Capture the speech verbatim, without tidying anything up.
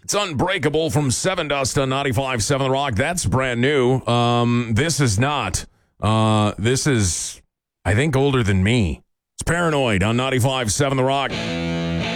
It's Unbreakable from Seven Dust on ninety-five point seven The Rock. That's brand new. Um, this is not. Uh, this is, I think, older than me. It's Paranoid on ninety-five point seven The Rock.